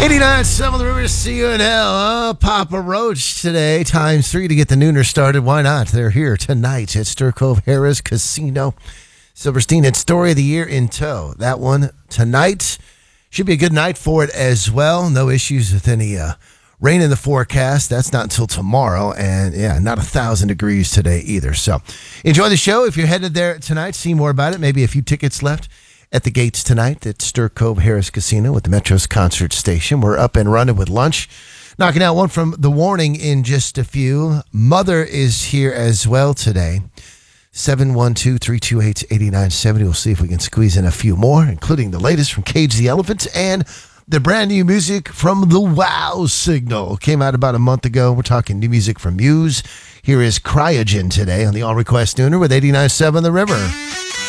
89.7 The River, CUNL. Papa Roach today, times 3 to get the nooner started. Why not? They're here tonight at Stir Cove Harrah's Casino. Silverstein and Story of the Year in tow. That one tonight. Should be a good night for it as well. No issues with any rain in the forecast. That's not until tomorrow. And yeah, not 1,000 degrees today either. So enjoy the show. If you're headed there tonight, see more about it. Maybe a few tickets left at the gates tonight at Stir Cove Harrah's Casino with the Metro's Concert Station. We're up and running with lunch. Knocking out one from The Warning in just a few. Mother is here as well today. 712-328-8970. We'll see if we can squeeze in a few more, including the latest from Cage the Elephant and the brand new music from The Wow Signal. Came out about a month ago. We're talking new music from Muse. Here is Cryogen today on the All Request Nooner with 89.7 The River.